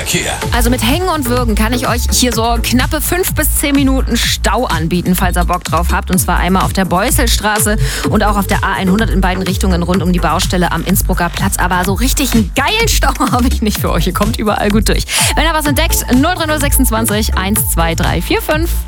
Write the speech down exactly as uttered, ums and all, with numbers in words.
Verkehr. Also mit Hängen und Würgen kann ich euch hier so knappe fünf bis zehn Minuten Stau anbieten, falls ihr Bock drauf habt. Und zwar einmal auf der Beusselstraße und auch auf der A hundert in beiden Richtungen rund um die Baustelle am Innsbrucker Platz. Aber so richtig einen geilen Stau habe ich nicht für euch. Ihr kommt überall gut durch. Wenn ihr was entdeckt, null drei null sechsundzwanzig eins zwei drei vier fünf.